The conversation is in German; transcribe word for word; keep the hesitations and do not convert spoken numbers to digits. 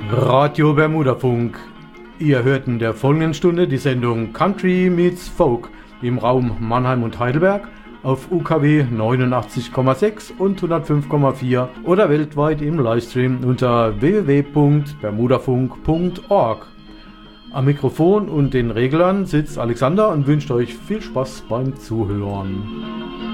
Radio Bermudafunk. Ihr hört in der folgenden Stunde die Sendung Country Meets Folk im Raum Mannheim und Heidelberg auf U K W neunundachtzig Komma sechs und hundertfünf Komma vier oder weltweit im Livestream unter w w w punkt bermudafunk punkt org. Am Mikrofon und den Reglern sitzt Alexander und wünscht euch viel Spaß beim Zuhören.